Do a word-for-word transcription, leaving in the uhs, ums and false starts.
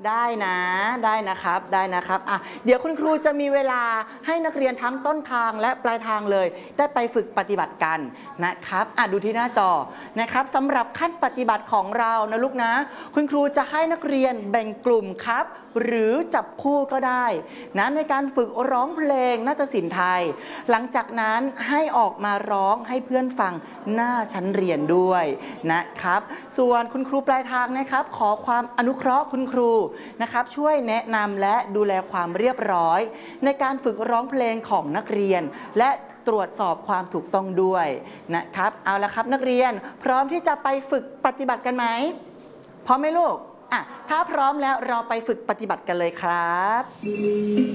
ได้นะได้นะครับได้นะครับอ่ะเดี๋ยวคุณครูจะมีเวลาให้นักเรียนทั้งต้นทางและปลายทางเลยได้ไปฝึกปฏิบัติกันนะครับอ่ะดูที่หน้าจอนะครับสำหรับขั้นปฏิบัติของเรานะลูกนะคุณครูจะให้นักเรียนแบ่งกลุ่มครับหรือจับคู่ก็ได้นะในการฝึกร้องเพลงนาฏศิลป์ไทยหลังจากนั้นให้ออกมาร้องให้เพื่อนฟังหน้าชั้นเรียนด้วยนะครับส่วนคุณครูปลายทางนะครับขอความอนุเคราะห์คุณครูนะครับช่วยแนะนำและดูแลความเรียบร้อยในการฝึกร้องเพลงของนักเรียนและตรวจสอบความถูกต้องด้วยนะครับเอาละครับนักเรียนพร้อมที่จะไปฝึกปฏิบัติกันไหมพร้อมไหมลูกอ่ะถ้าพร้อมแล้วเราไปฝึกปฏิบัติกันเลยครับ